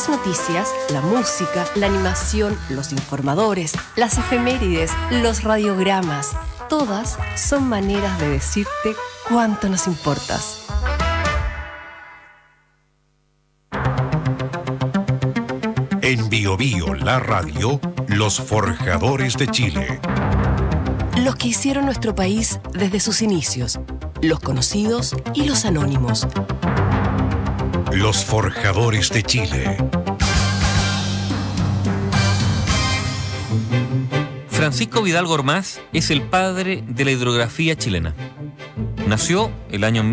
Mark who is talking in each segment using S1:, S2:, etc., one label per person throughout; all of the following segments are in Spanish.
S1: Las noticias, la música, la animación, los informadores, las efemérides, los radiogramas, todas son maneras de decirte cuánto nos importas.
S2: En Bio Bio, la radio, los forjadores de Chile.
S1: Los que hicieron nuestro país desde sus inicios, los conocidos y los anónimos.
S2: Los forjadores de Chile.
S3: Francisco Vidal Gormaz es el padre de la hidrografía chilena. Nació el año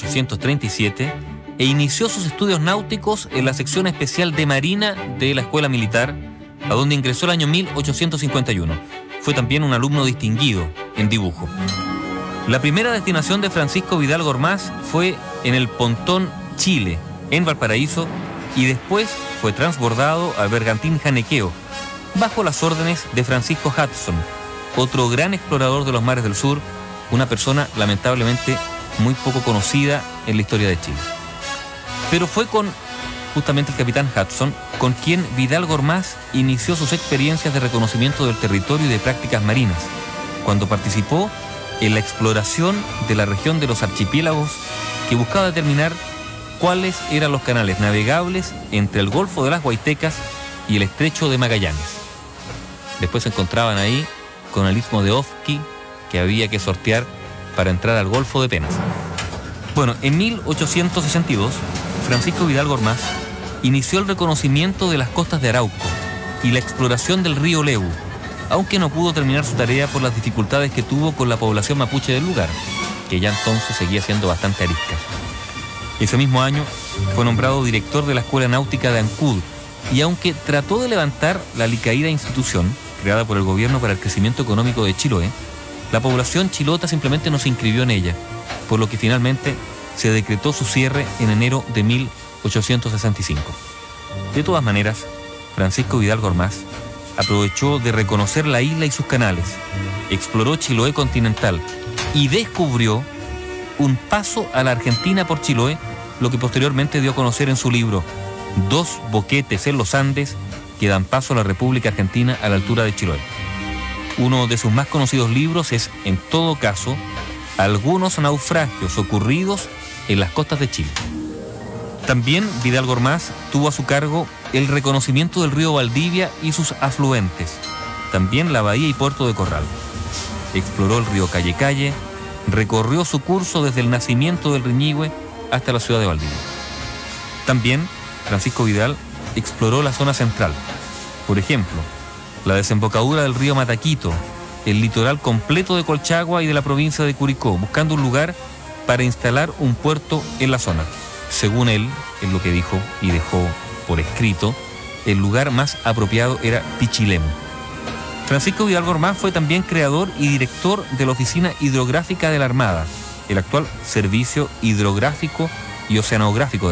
S3: 1837 e inició sus estudios náuticos en la sección especial de Marina de la Escuela Militar, a donde ingresó el año 1851. Fue también un alumno distinguido en dibujo. La primera destinación de Francisco Vidal Gormaz fue en el Pontón Chile, en Valparaíso, y después fue transbordado al bergantín Janequeo, bajo las órdenes de Francisco Hudson, otro gran explorador de los mares del sur, una persona lamentablemente muy poco conocida en la historia de Chile. Pero fue con justamente el capitán Hudson con quien Vidal Gormaz inició sus experiencias de reconocimiento del territorio y de prácticas marinas, cuando participó en la exploración de la región de los archipiélagos que buscaba determinar cuáles eran los canales navegables entre el Golfo de las Guaitecas y el Estrecho de Magallanes. Después se encontraban ahí con el Istmo de Ofqui, que había que sortear para entrar al Golfo de Penas. Bueno, en 1862, Francisco Vidal Gormaz inició el reconocimiento de las costas de Arauco y la exploración del río Leu, aunque no pudo terminar su tarea por las dificultades que tuvo con la población mapuche del lugar, que ya entonces seguía siendo bastante arisca. Ese mismo año fue nombrado director de la Escuela Náutica de Ancud, y aunque trató de levantar la alicaída institución creada por el gobierno para el crecimiento económico de Chiloé, la población chilota simplemente no se inscribió en ella, por lo que finalmente se decretó su cierre en enero de 1865. De todas maneras, Francisco Vidal Gormaz aprovechó de reconocer la isla y sus canales, exploró Chiloé continental y descubrió un paso a la Argentina por Chiloé, lo que posteriormente dio a conocer en su libro Dos boquetes en los Andes que dan paso a la República Argentina a la altura de Chiloé. Uno de sus más conocidos libros es, en todo caso, Algunos naufragios ocurridos en las costas de Chile. También Vidal Gormaz tuvo a su cargo el reconocimiento del río Valdivia y sus afluentes, también la bahía y puerto de Corral. Exploró el río Calle Calle, recorrió su curso desde el nacimiento del Riñihue hasta la ciudad de Valdivia. También Francisco Vidal exploró la zona central, por ejemplo, la desembocadura del río Mataquito, el litoral completo de Colchagua y de la provincia de Curicó, buscando un lugar para instalar un puerto en la zona. Según él, es lo que dijo y dejó por escrito, el lugar más apropiado era Pichilemu. Francisco Vidal Gormaz fue también creador y director de la Oficina Hidrográfica de la Armada, el actual Servicio Hidrográfico y Oceanográfico